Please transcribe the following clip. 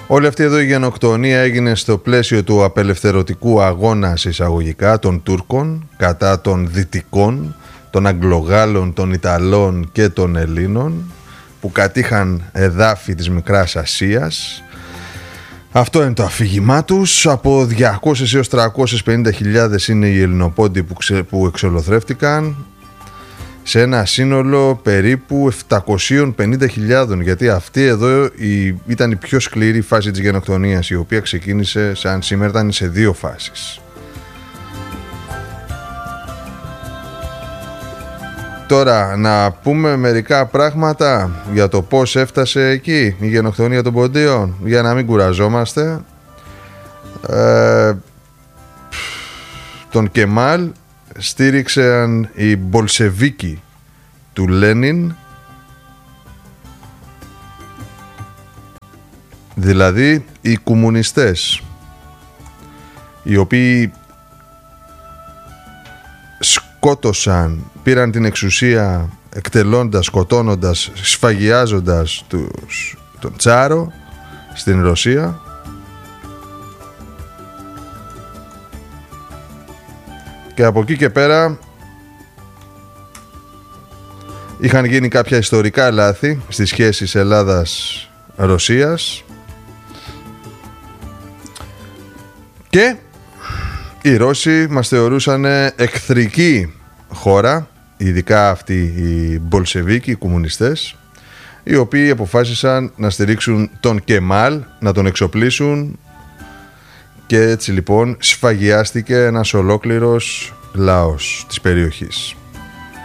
Όλη αυτή εδώ η γενοκτονία έγινε στο πλαίσιο του απελευθερωτικού αγώνα εισαγωγικά των Τούρκων κατά των Δυτικών, των Αγγλογάλων, των Ιταλών και των Ελλήνων που κατήχαν εδάφη της Μικράς Ασίας. Αυτό είναι το αφήγημά τους. Από 200 έως 350.000 είναι οι Ελληνοπόντοι που εξολοθρεύτηκαν σε ένα σύνολο περίπου 750.000, γιατί αυτή εδώ ήταν η πιο σκληρή φάση της γενοκτονίας, η οποία ξεκίνησε σαν σήμερα ήταν σε δύο φάσεις. Τώρα να πούμε μερικά πράγματα για το πώς έφτασε εκεί η γενοκτονία των Ποντίων, για να μην κουραζόμαστε. Τον Κεμάλ στήριξαν οι Μπολσεβίκοι του Λένιν, δηλαδή οι κομμουνιστές, οι οποίοι σκότωσαν, πήραν την εξουσία εκτελώντας, σκοτώνοντας, σφαγιάζοντας τον Τσάρο στην Ρωσία. Και από εκεί και πέρα είχαν γίνει κάποια ιστορικά λάθη στις σχέσεις Ελλάδας-Ρωσίας και οι Ρώσοι μας θεωρούσαν εχθρική χώρα, ειδικά αυτοί οι Μπολσεβίκοι, οι κομμουνιστές, οι οποίοι αποφάσισαν να στηρίξουν τον Κεμάλ, να τον εξοπλίσουν, και έτσι λοιπόν σφαγιάστηκε ένας ολόκληρος λαός της περιοχής.